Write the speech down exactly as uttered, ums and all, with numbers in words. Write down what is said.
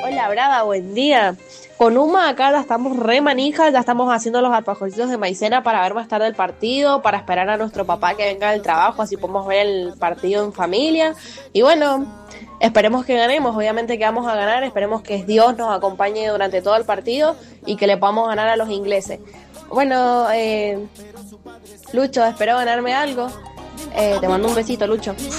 Hola, Brava, buen día. Con Uma acá ya estamos re manijas, ya estamos haciendo los alfajorcitos de maicena para ver más tarde el partido, para esperar a nuestro papá que venga del trabajo, así podemos ver el partido en familia. Y bueno, esperemos que ganemos, obviamente que vamos a ganar, esperemos que Dios nos acompañe durante todo el partido y que le podamos ganar a los ingleses. Bueno, eh, Lucho, espero ganarme algo. Eh, te mando un besito, Lucho.